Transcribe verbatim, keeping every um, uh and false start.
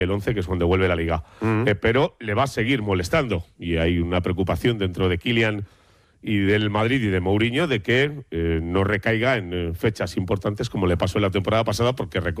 el once, que es cuando vuelve la Liga. Uh-huh. Eh, pero le va a seguir molestando. Y hay una preocupación dentro de Kylian y del Madrid y de Mourinho de que eh, no recaiga en eh, fechas importantes como le pasó en la temporada pasada, porque